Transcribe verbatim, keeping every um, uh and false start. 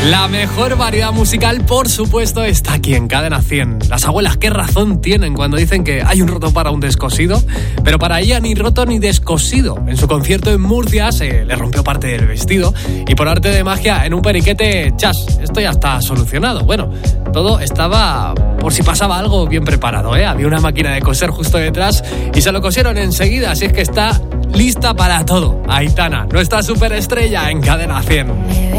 La mejor variedad musical, por supuesto, está aquí en Cadena cien. Las abuelas, ¿qué razón tienen cuando dicen que hay un roto para un descosido? Pero para ella ni roto ni descosido. En su concierto en Murcia se le rompió parte del vestido y por arte de magia, en un periquete, chas, esto ya está solucionado. Bueno, todo estaba, por si pasaba algo, bien preparado, ¿eh? Había una máquina de coser justo detrás y se lo cosieron enseguida, así es que está lista para todo. Aitana, nuestra superestrella en Cadena cien.